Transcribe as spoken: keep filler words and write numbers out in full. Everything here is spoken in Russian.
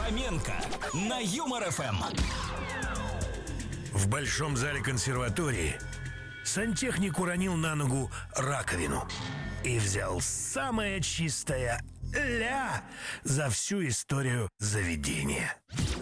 Фоменко на Юмор эф эм. В большом зале консерватории сантехник уронил на ногу раковину и взял самое чистое ля за всю историю заведения.